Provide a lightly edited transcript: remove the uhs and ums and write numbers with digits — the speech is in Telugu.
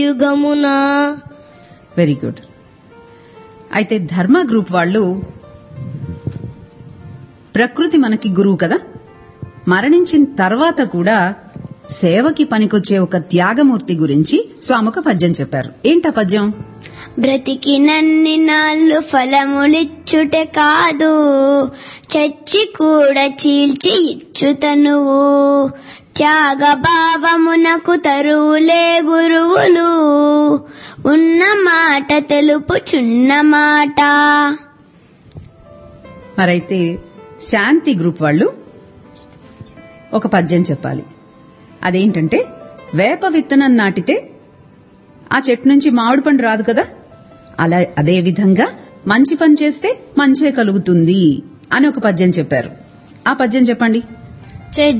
యుగమున. Very good. అయితే ధర్మ గ్రూప్ వాళ్ళు ప్రకృతి మనకి గురువు కదా, మరణించిన తర్వాత కూడా సేవకి పనికొచ్చే ఒక త్యాగమూర్తి గురించి స్వామి ఒక పద్యం చెప్పారు. ఏంటా పద్యం? బ్రతికినన్ని నాళ్ళు ఫలములిచ్చుటే కాదు, చచ్చి కూడా చీల్చి ఇచ్చుతనువు. త్యాగ భావమునకు తరువులే గురువులు, ఉన్న మాట తెలుపుచున్న మాట. మరైతే శాంతి గ్రూప్ వాళ్ళు ఒక పద్యం చెప్పాలి. అదేంటంటే, వేప విత్తనం నాటితే ఆ చెట్టు నుంచి మామిడి పండు రాదు కదా, అదే విధంగా మంచి పని చేస్తే మంచే కలుగుతుంది అని ఒక పద్యం చెప్పారు. ఆ పద్యం చెప్పండి.